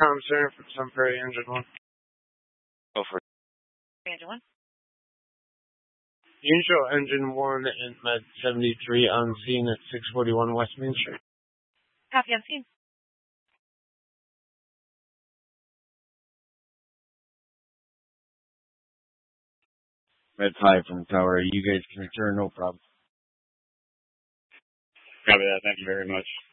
Tom Center from Sun Prairie Engine 1. Go for it. Engine 1. You can show Engine 1 and Med 73 on scene at 641 West Main Street. Copy on scene. Med 5 from Tower. You guys can return, no problem. Copy that. Thank you very much.